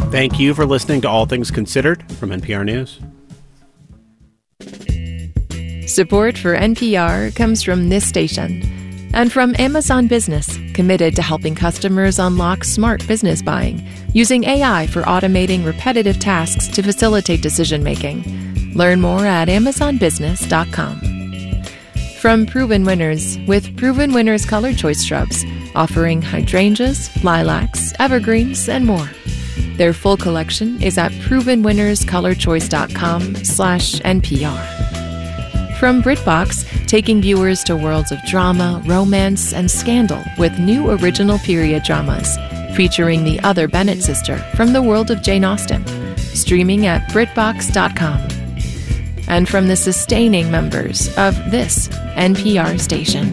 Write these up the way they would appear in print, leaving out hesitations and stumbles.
Thank you for listening to All Things Considered from NPR News. Support for NPR comes from this station and from Amazon Business, committed to helping customers unlock smart business buying using AI for automating repetitive tasks to facilitate decision-making. Learn more at amazonbusiness.com. From Proven Winners, with Proven Winners Color Choice Shrubs, offering hydrangeas, lilacs, evergreens, and more. Their full collection is at provenwinnerscolorchoice.com/NPR. From BritBox, taking viewers to worlds of drama, romance, and scandal with new original period dramas, featuring the other Bennett sister from the world of Jane Austen, streaming at BritBox.com. And from the sustaining members of this NPR station.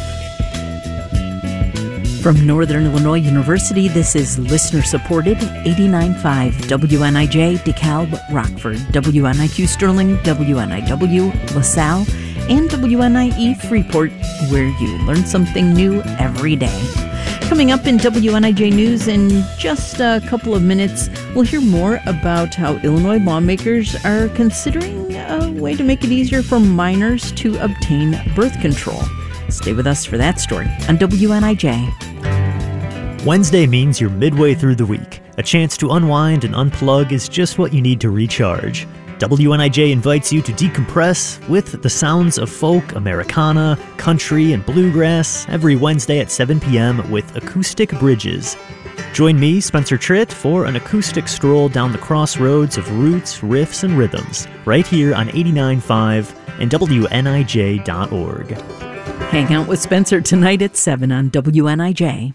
From Northern Illinois University, this is listener-supported 89.5 WNIJ, DeKalb, Rockford, WNIQ Sterling, WNIW, LaSalle, and WNIE Freeport, where you learn something new every day. Coming up in WNIJ News in just a couple of minutes, we'll hear more about how Illinois lawmakers are considering a way to make it easier for minors to obtain birth control. Stay with us for that story on WNIJ. Wednesday means you're midway through the week. A chance to unwind and unplug is just what you need to recharge. WNIJ invites you to decompress with the sounds of folk, Americana, country, and bluegrass every Wednesday at 7 p.m. with Acoustic Bridges. Join me, Spencer Tritt, for an acoustic stroll down the crossroads of roots, riffs, and rhythms, right here on 89.5 and WNIJ.org. Hang out with Spencer tonight at 7 on WNIJ.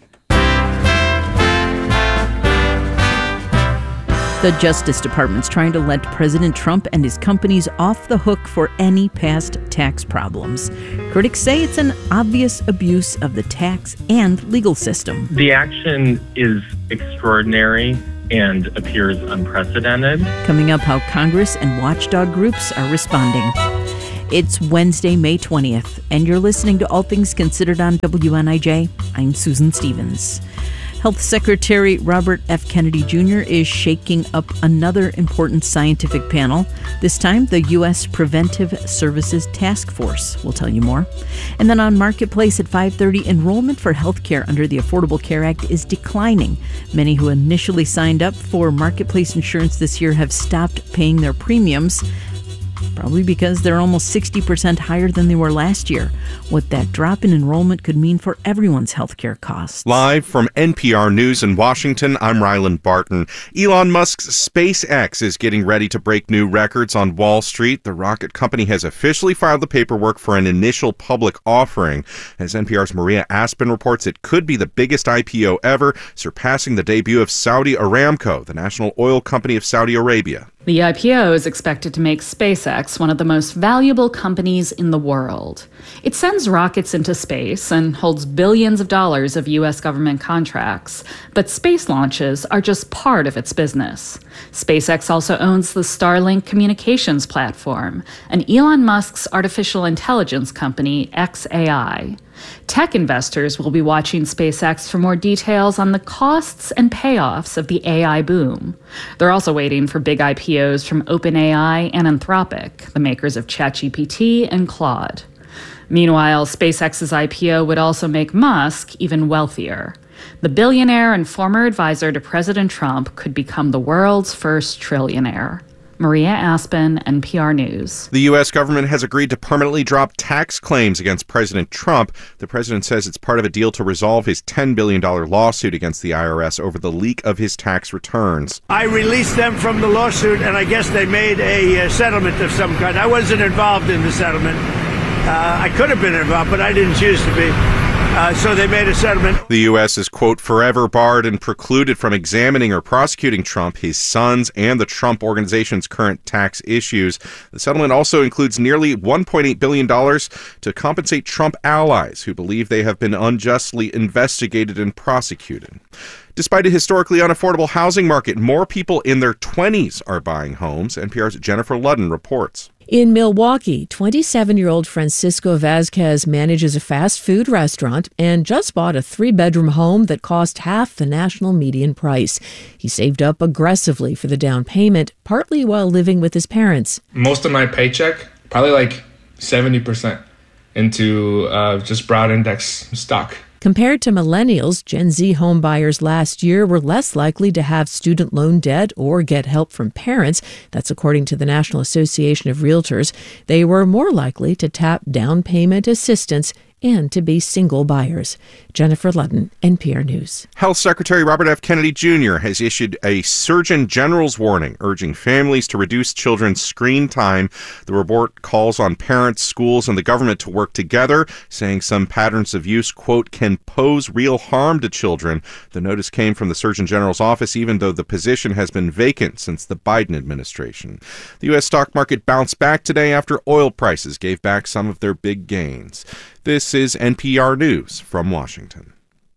The Justice Department's trying to let President Trump and his companies off the hook for any past tax problems. Critics say it's an obvious abuse of the tax and legal system. The action is extraordinary and appears unprecedented. Coming up, how Congress and watchdog groups are responding. It's Wednesday, May 20th, and you're listening to All Things Considered on WNIJ. I'm Susan Stevens. Health Secretary Robert F. Kennedy Jr. is shaking up another important scientific panel, this time the U.S. Preventive Services Task Force. We'll tell you more. And then on Marketplace at 5:30, enrollment for health care under the Affordable Care Act is declining. Many who initially signed up for Marketplace insurance this year have stopped paying their premiums, probably because they're almost 60% higher than they were last year. What that drop in enrollment could mean for everyone's healthcare costs. Live from NPR News in Washington, I'm Ryland Barton. Elon Musk's SpaceX is getting ready to break new records on Wall Street. The rocket company has officially filed the paperwork for an initial public offering. As NPR's Maria Aspen reports, it could be the biggest IPO ever, surpassing the debut of Saudi Aramco, the national oil company of Saudi Arabia. The IPO is expected to make SpaceX one of the most valuable companies in the world. It sends rockets into space and holds billions of dollars of U.S. government contracts, but space launches are just part of its business. SpaceX also owns the Starlink communications platform and Elon Musk's artificial intelligence company, xAI. Tech investors will be watching SpaceX for more details on the costs and payoffs of the AI boom. They're also waiting for big IPOs from OpenAI and Anthropic, the makers of ChatGPT and Claude. Meanwhile, SpaceX's IPO would also make Musk even wealthier. The billionaire and former advisor to President Trump could become the world's first trillionaire. Maria Aspen, NPR News. The U.S. government has agreed to permanently drop tax claims against President Trump. The president says it's part of a deal to resolve his $10 billion lawsuit against the IRS over the leak of his tax returns. I released them from the lawsuit, and I guess they made a settlement of some kind. I wasn't involved in the settlement. I could have been involved, but I didn't choose to be. So they made a settlement. The U.S. is, quote, forever barred and precluded from examining or prosecuting Trump, his sons, and the Trump Organization's current tax issues. The settlement also includes nearly $1.8 billion to compensate Trump allies who believe they have been unjustly investigated and prosecuted. Despite a historically unaffordable housing market, more people in their 20s are buying homes. NPR's Jennifer Ludden reports. In Milwaukee, 27-year-old Francisco Vasquez manages a fast food restaurant and just bought a 3-bedroom home that cost half the national median price. He saved up aggressively for the down payment, partly while living with his parents. Most of my paycheck, probably like 70%, into just broad index stock. Compared to millennials, Gen Z home buyers last year were less likely to have student loan debt or get help from parents. That's according to the National Association of Realtors. They were more likely to tap down payment assistance and to be single buyers. Jennifer Ludden, NPR News. Health Secretary Robert F. Kennedy Jr. has issued a Surgeon General's warning, urging families to reduce children's screen time. The report calls on parents, schools, and the government to work together, saying some patterns of use, quote, can pose real harm to children. The notice came from the Surgeon General's office, even though the position has been vacant since the Biden administration. The U.S. stock market bounced back today after oil prices gave back some of their big gains. This is NPR News from Washington.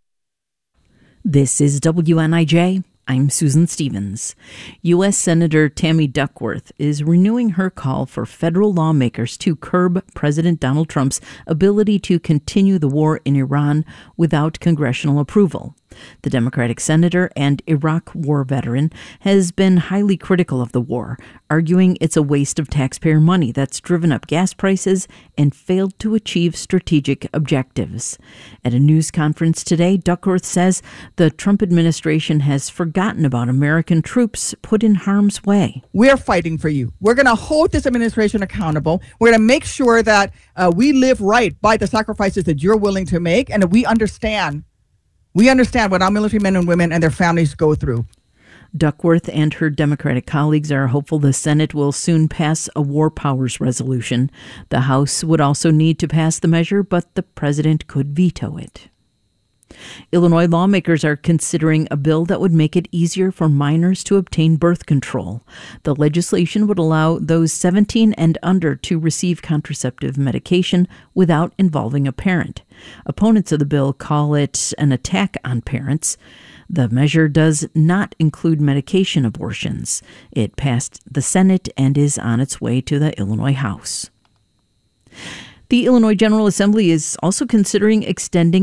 This is WNIJ. I'm Susan Stevens. U.S. Senator Tammy Duckworth is renewing her call for federal lawmakers to curb President Donald Trump's ability to continue the war in Iran without congressional approval. The Democratic senator and Iraq war veteran has been highly critical of the war, arguing it's a waste of taxpayer money that's driven up gas prices and failed to achieve strategic objectives. At a news conference today, Duckworth says the Trump administration has forgotten about American troops put in harm's way. We're fighting for you. We're going to hold this administration accountable. We're going to make sure that we live right by the sacrifices that you're willing to make, and that we understand what our military men and women and their families go through. Duckworth and her Democratic colleagues are hopeful the Senate will soon pass a war powers resolution. The House would also need to pass the measure, but the president could veto it. Illinois lawmakers are considering a bill that would make it easier for minors to obtain birth control. The legislation would allow those 17 and under to receive contraceptive medication without involving a parent. Opponents of the bill call it an attack on parents. The measure does not include medication abortions. It passed the Senate and is on its way to the Illinois House. The Illinois General Assembly is also considering extending